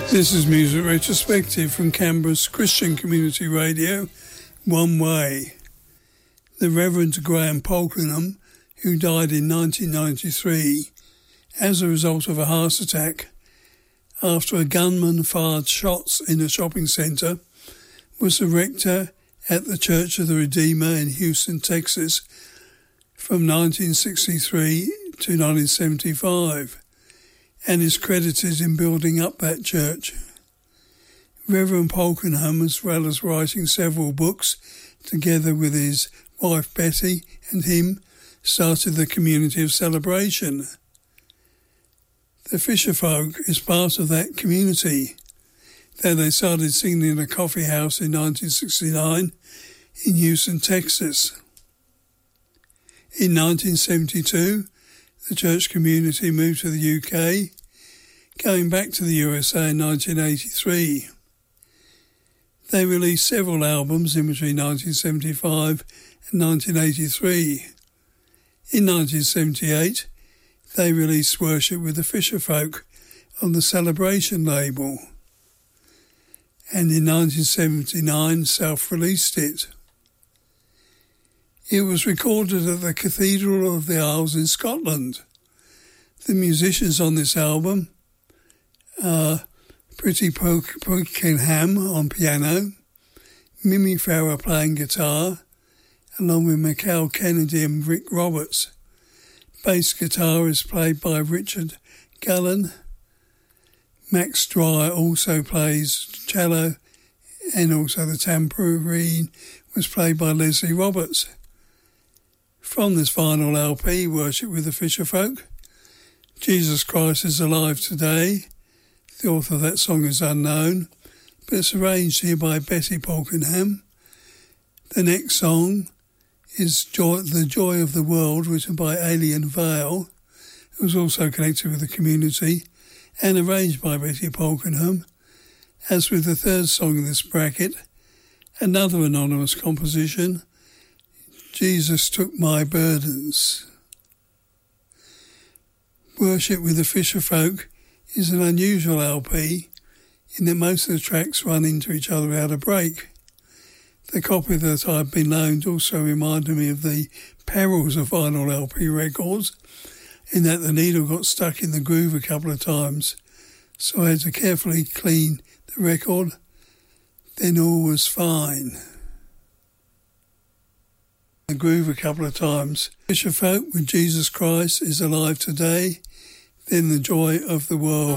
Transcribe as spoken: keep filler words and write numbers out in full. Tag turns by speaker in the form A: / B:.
A: This is Music Retrospective from Canberra's Christian Community Radio, One Way. The Reverend Graham Polkingham, who died in nineteen ninety-three as a result of a heart attack after a gunman fired shots in a shopping centre, was the rector at the Church of the Redeemer in Houston, Texas from nineteen sixty-three to nineteen seventy-five. And is credited in building up that church. Reverend Polkingham, as well as writing several books, together with his wife Betty and him, started the Community of Celebration. The Fisher Folk is part of that community. There they started singing in a coffee house in nineteen sixty-nine in Houston, Texas. In nineteen seventy-two, the church community moved to the U K, going back to the U S A in nineteen eighty-three. They released several albums in between nineteen seventy-five and nineteen eighty-three. In nineteen seventy-eight, they released Worship with the Fisher Folk on the Celebration label. And in nineteen seventy-nine, self-released it. It was recorded at the Cathedral of the Isles in Scotland. The musicians on this album are Pretty Polkingham on piano, Mimi Farah playing guitar, along with Michael Kennedy and Rick Roberts. Bass guitar is played by Richard Gallen. Max Dry also plays cello, and also the tambourine was played by Leslie Roberts. From this vinyl L P, Worship with the Fisher Folk, Jesus Christ is Alive Today. The author of that song is unknown, but it's arranged here by Betty Polkingham. The next song is Joy, The Joy of the World, written by Alien Vale, who was also connected with the community, and arranged by Betty Polkingham. As with the third song in this bracket, another anonymous composition, Jesus Took My Burdens. Worship with the Fisher Folk is an unusual L P in that most of the tracks run into each other without a break. The copy that I've been loaned also reminded me of the perils of vinyl L P records, in that the needle got stuck in the groove a couple of times, so I had to carefully clean the record. Then all was fine. The groove a couple of times. Fisher Folk with Jesus Christ is Alive Today, then The Joy of the World.